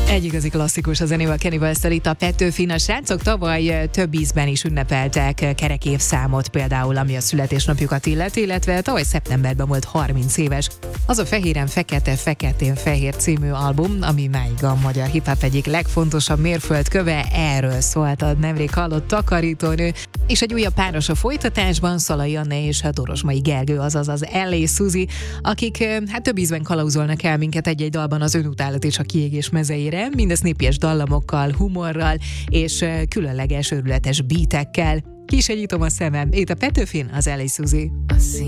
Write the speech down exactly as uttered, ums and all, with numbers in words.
Egy igazi klasszikus a zenével, Kenny West-tel itt a Petőfin. A srácok tavaly több ízben is ünnepeltek kerek évszámot, például ami a születésnapjukat illeti, illetve tavaly szeptemberben volt harminc éves. Az a Fehéren Fekete, Feketén Fehér című album, ami máig a magyar hip-hop egyik legfontosabb mérföldköve, erről szólt a nemrég hallott takarítónő, és egy újabb páros a folytatásban, Szalai Anna és a Dorosmai Gergő, azaz az el á. Suzy, akik hát több ízben kalauzolnak el minket egy-egy dalban az önutálat és a kiégés mezeire, mindezt népies dallamokkal, humorral és különleges, őrületes beatekkel. Ki is nyitom a szemem, itt a Petőfin, az el á. Suzy.